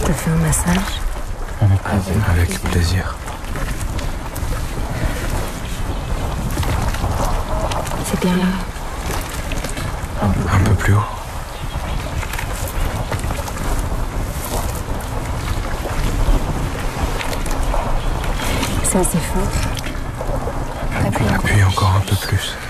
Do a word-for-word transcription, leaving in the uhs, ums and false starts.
te fais un massage? Avec plaisir. C'est bien là. Un peu plus haut. C'est assez fort. Appuie encore. Appuie encore un peu plus.